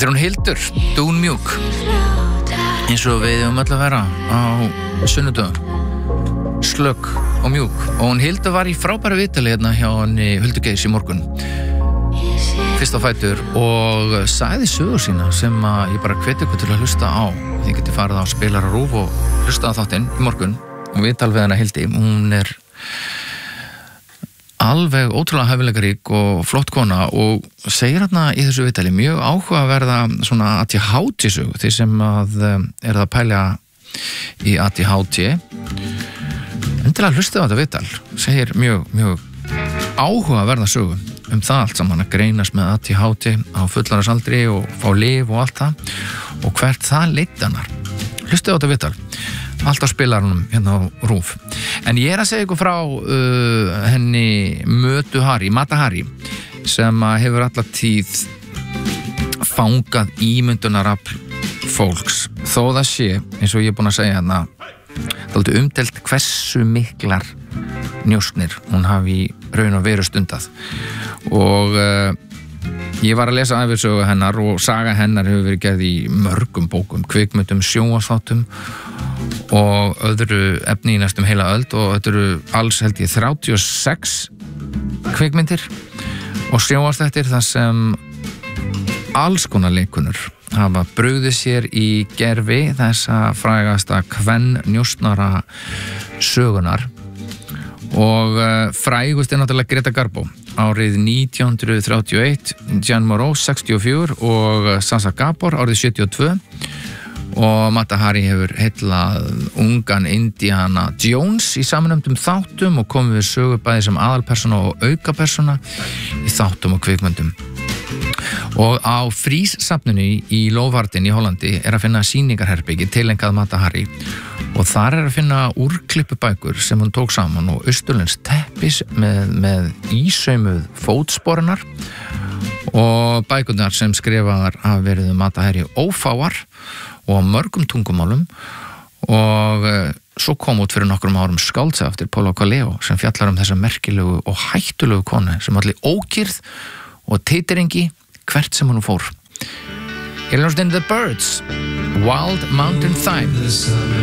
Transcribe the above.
Þetta hún Hildur, dúnmjúk eins og við öll að vera á sunnudögum, slögg og mjúk, og hún Hildur var í frábæru viðtali hérna hjá henni Huldu Geirs í morgun fyrst á fætur og sagði sögur sína sem að ég bara hveti ykkur til að hlusta á. Þið getið farið á Spilara RÚV og hlusta á þáttinn í morgun og viðtal við hana Hildi. Hún er alveg ótrúlega hæfileikarík og flott kona og segir hérna í þessu viðtali mjög áhugaverða svona ADHD-sögu, þeir sem að eru að pæla í ADHD endilega hlusta á þetta viðtal, segir mjög áhugaverða sögu það allt saman, að greinast með ADHD á fullorðinsaldri og fá lyf og allt það og hvert það leiddi hennar. Hlusta á þetta viðtal allt á Spilaranum hérna á RÚV. En ég að segja ykkur frá henni Mata Hari sem hefur alla tíð fangað ímyndunarafl fólks, þó það sé eins og ég er búin að segja hérna dálítið umdeilt hversu miklar njósnir hún hafi í raun og veru stundað og ég var að lesa ævisögu hennar og saga hennar hefur verið gerð í mörgum bókum, kvikmyndum, sjónvarpsþáttum og öðru efni í næstum heila öld og þetta eru alls held ég 36 kvikmyndir og sjónvarpsþættir þar sem alls konar leikunur hafa brugðið sér í gervi þessa frægasta kvennjósnara sögunar og frægust er náttúrulega Greta Garbo árið 1931, Jeanne Moreau 64 og Sasha Gabor árið 72 og Mata Hari hefur heillað ungan Indiana Jones í samnefndum þáttum og komið við sögu bæði sem aðalpersona og aukapersona í þáttum og kvikmyndum. Og á Frís-safninu í Lóvartin í Hollandi er að finna sýningarherbyggi tileinkað Mata Hari og þar er að finna úrklippubækur sem hún tók saman og austurlenskt teppis með ísaumuð fótsporunar og bækurnar sem skrifaðar hafa verið Mata Hari ófáar og á mörgum tungumálum og svo kom út fyrir nokkrum árum skáldsaga eftir Paulo Coelho sem fjallar þessa merkilegu og hættulegu konu sem allir ókyrrð og titringi hvert sem hún fór. Ég hljómsveit The Birds, Wild Mountain Thyme.